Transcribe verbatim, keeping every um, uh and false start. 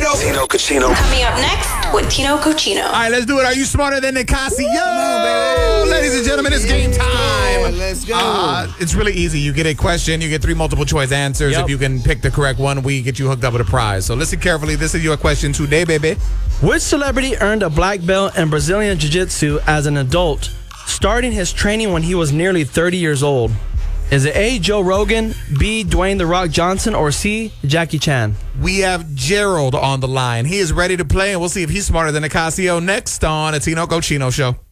Cochino. Tino Cochino. Coming up next with Tino Cochino. All right, let's do it. Are you smarter than Nicasio? Ladies and gentlemen, it's game time. Let's go. Uh, it's really easy. You get a question. You get three multiple choice answers. Yep. If you can pick the correct one, we get you hooked up with a prize. So listen carefully. This is your question today, baby. Which celebrity earned a black belt in Brazilian Jiu-Jitsu as an adult, starting his training when he was nearly thirty years old? Is it A, Joe Rogan, B, Dwayne The Rock Johnson, or C, Jackie Chan? We have Gerald on the line. He is ready to play, and we'll see if he's smarter than Nicasio next on a Tino Cochino Show.